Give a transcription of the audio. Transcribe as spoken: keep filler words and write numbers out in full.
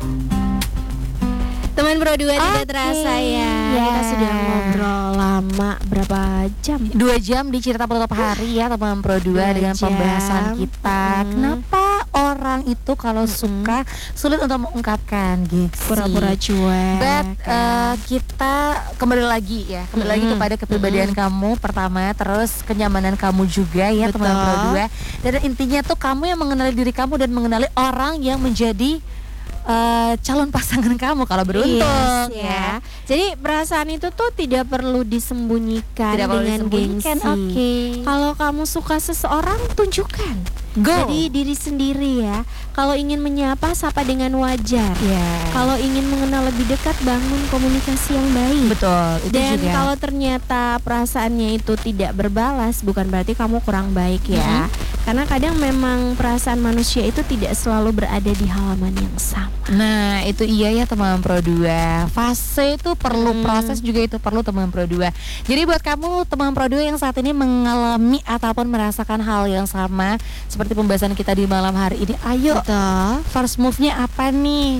Teman Pro dua tidak Oke, terasa ya. ya. Kita sudah ngobrol lama berapa jam? Dua jam di Cerita Penutup Hari ya teman Pro dua Dua dengan jam. pembahasan kita. Hmm. Kenapa orang itu kalau Mm-mm. suka sulit untuk mengungkapkan gengsi? Pura-pura cuek. But kan? uh, kita kembali lagi ya, kembali lagi Mm-mm. kepada kepribadian kamu pertama, terus kenyamanan kamu juga ya teman Betul. Pro dua. Dan intinya tuh kamu yang mengenali diri kamu dan mengenali orang yang menjadi uh, calon pasangan kamu kalau beruntung Yes, ya. Jadi perasaan itu tuh tidak perlu disembunyikan Tidak perlu dengan disembunyikan, gengsi. oke. Kalau kamu suka seseorang, tunjukkan. Go. Jadi diri sendiri ya. Kalau ingin menyapa, sapa dengan wajar. Ya. Kalau ingin mengenal lebih dekat, bangun komunikasi yang baik. Betul, itu Dan juga. kalau ternyata perasaannya itu tidak berbalas, bukan berarti kamu kurang baik ya. Karena kadang memang perasaan manusia itu tidak selalu berada di halaman yang sama. Nah itu iya ya teman Pro dua. Fase itu perlu, Hmm. proses juga itu perlu teman Pro dua. Jadi buat kamu teman Pro dua yang saat ini mengalami ataupun merasakan hal yang sama seperti pembahasan kita di malam hari ini, ayo Betul. first move-nya apa nih?